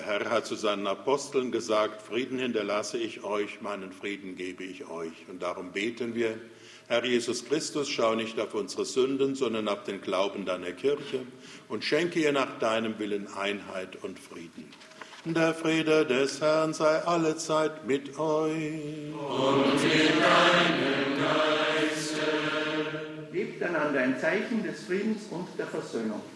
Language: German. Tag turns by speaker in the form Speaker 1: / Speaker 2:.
Speaker 1: Herr hat zu seinen Aposteln gesagt, Frieden hinterlasse ich euch, meinen Frieden gebe ich euch. Und darum beten wir, Herr Jesus Christus, schau nicht auf unsere Sünden, sondern auf den Glauben deiner Kirche und schenke ihr nach deinem Willen Einheit und Frieden. Der Friede des Herrn sei allezeit mit euch.
Speaker 2: Und mit deinem Geiste.
Speaker 3: Gebt einander ein Zeichen des Friedens und der Versöhnung.